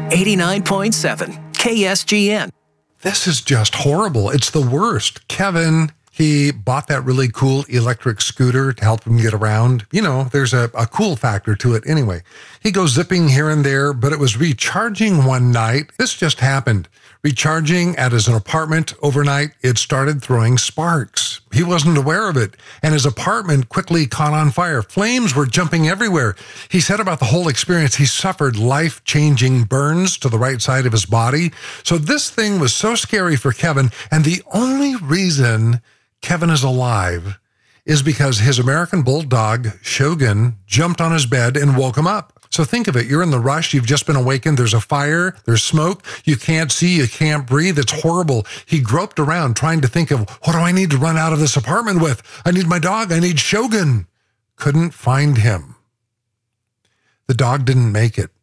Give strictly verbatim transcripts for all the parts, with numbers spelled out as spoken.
eighty-nine point seven K S G N. This is just horrible. It's the worst. Kevin, he bought that really cool electric scooter to help him get around. You know, there's a, a cool factor to it anyway. He goes zipping here and there, but it was recharging one night. This just happened. Recharging at his apartment overnight, it started throwing sparks. He wasn't aware of it, and his apartment quickly caught on fire. Flames were jumping everywhere. He said about the whole experience, he suffered life-changing burns to the right side of his body. So this thing was so scary for Kevin, and the only reason Kevin is alive is because his American Bulldog, Shogun, jumped on his bed and woke him up. So think of it. You're in the rush. You've just been awakened. There's a fire. There's smoke. You can't see. You can't breathe. It's horrible. He groped around trying to think of, what do I need to run out of this apartment with? I need my dog. I need Shogun. Couldn't find him. The dog didn't make it.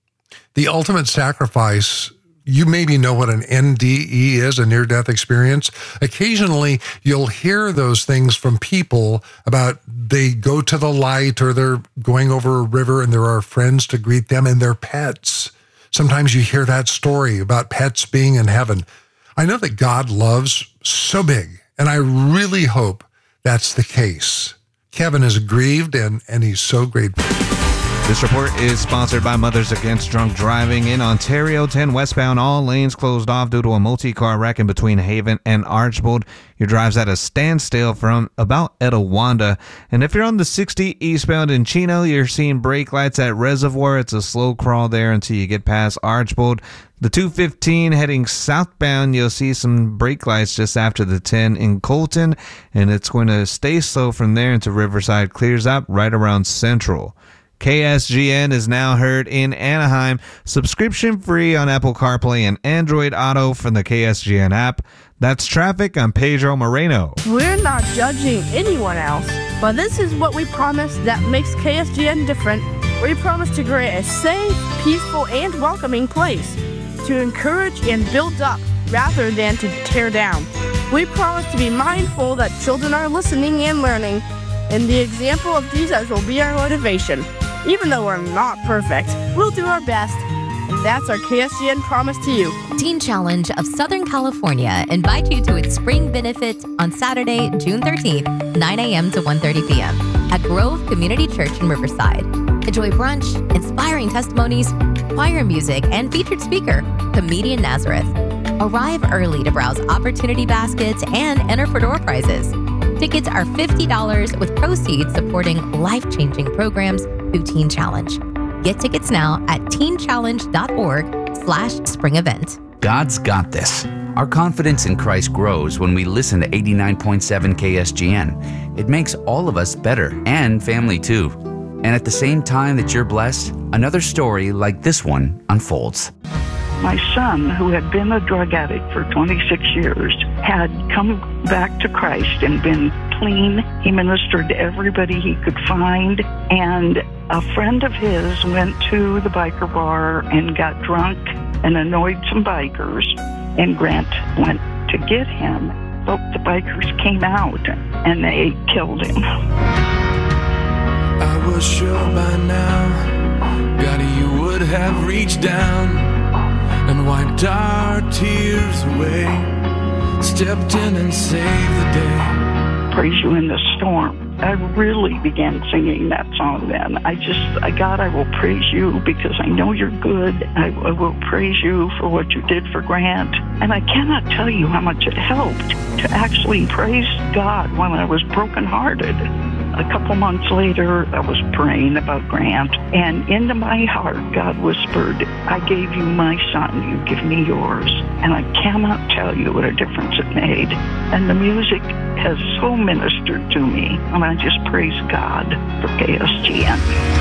The ultimate sacrifice. You maybe know what an N D E is, a near-death experience. Occasionally, you'll hear those things from people about they go to the light or they're going over a river and there are friends to greet them and their pets. Sometimes you hear that story about pets being in heaven. I know that God loves so big, and I really hope that's the case. Kevin is grieved, and, and he's so grateful. This report is sponsored by Mothers Against Drunk Driving. In Ontario, ten westbound, all lanes closed off due to a multi-car wreck in between Haven and Archbold. Your drive's at a standstill from about Etiwanda. And if you're on the sixty eastbound in Chino, you're seeing brake lights at Reservoir. It's a slow crawl there until you get past Archbold. The two fifteen heading southbound, you'll see some brake lights just after the ten in Colton, and it's going to stay slow from there until Riverside clears up right around Central. K S G N is now heard in Anaheim, subscription free on Apple CarPlay and Android Auto from the K S G N app. That's traffic. I'm Pedro Moreno. We're not judging anyone else, but this is what we promise that makes K S G N different. We promise to create a safe, peaceful, and welcoming place to encourage and build up rather than to tear down. We promise to be mindful that children are listening and learning, and the example of Jesus will be our motivation. Even though we're not perfect, we'll do our best. And that's our K S G N promise to you. Teen Challenge of Southern California invites you to its spring benefit on Saturday, June thirteenth, nine a.m. to one thirty p.m. at Grove Community Church in Riverside. Enjoy brunch, inspiring testimonies, choir music, and featured speaker, comedian Nazareth. Arrive early to browse opportunity baskets and enter for door prizes. Tickets are fifty dollars with proceeds supporting life-changing programs through Teen Challenge. Get tickets now at teenchallenge.org slash spring event. God's got this. Our confidence in Christ grows when we listen to eighty-nine point seven K S G N. It makes all of us better, and family too. And at the same time that you're blessed, another story like this one unfolds. My son, who had been a drug addict for twenty-six years, had come back to Christ and been clean. He ministered to everybody he could find. And a friend of his went to the biker bar and got drunk and annoyed some bikers. And Grant went to get him. But the bikers came out and they killed him. I was sure by now, God, you would have reached down and wiped our tears away, stepped in and saved the day. Praise you in the storm. I really began singing that song then. I just, I God, I will praise you because I know you're good. I, I will praise you for what you did for Grant. And I cannot tell you how much it helped to actually praise God when I was brokenhearted. A couple months later, I was praying about Grant, and into my heart, God whispered, I gave you my son, you give me yours. And I cannot tell you what a difference it made. And the music has so ministered to me, and I just praise God for K S G N.